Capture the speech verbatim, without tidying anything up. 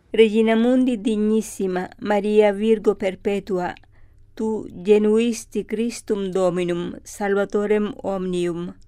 Regina mundi dignissima, Maria Virgo perpetua, tu genuisti Christum Dominum, Salvatorem omnium.